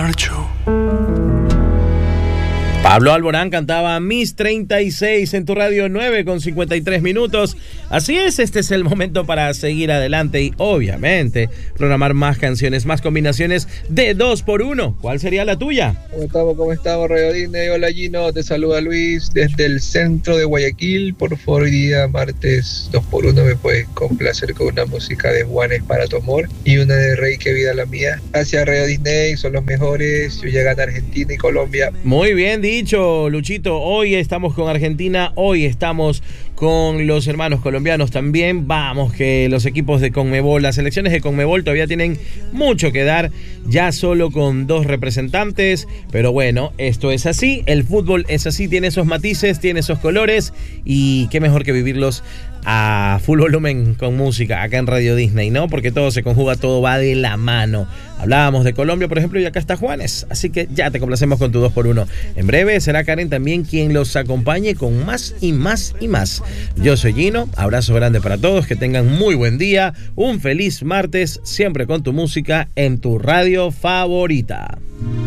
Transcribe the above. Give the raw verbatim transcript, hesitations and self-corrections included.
marcho. Pablo Alborán cantaba Mis treinta y seis en tu radio, nueve con cincuenta y tres minutos. Así es, este es el momento para seguir adelante y obviamente programar más canciones, más combinaciones de dos por uno. ¿Cuál sería la tuya? ¿Cómo estamos? ¿Cómo estamos, Radio Disney? Hola, Gino, te saluda Luis desde el centro de Guayaquil. Por favor, hoy día martes dos por uno me puedes complacer con una música de Juanes para tu amor y una de Rey, que vida la mía. Gracias, Radio Disney, son los mejores. Yo llegan a Argentina y Colombia. Muy bien dicho, Luchito. Hoy estamos con Argentina, hoy estamos con los hermanos colombianos también. Vamos, que los equipos de Conmebol, las selecciones de Conmebol todavía tienen mucho que dar, ya solo con dos representantes, pero bueno, esto es así, el fútbol es así, tiene esos matices, tiene esos colores y qué mejor que vivirlos a full volumen con música acá en Radio Disney, ¿no? Porque todo se conjuga, todo va de la mano. Hablábamos de Colombia, por ejemplo, y acá está Juanes, así que ya te complacemos con tu dos por uno. En breve será Karen también quien los acompañe con más y más y más. Yo soy Gino, abrazo grande para todos, que tengan muy buen día, un feliz martes, siempre con tu música en tu radio favorita.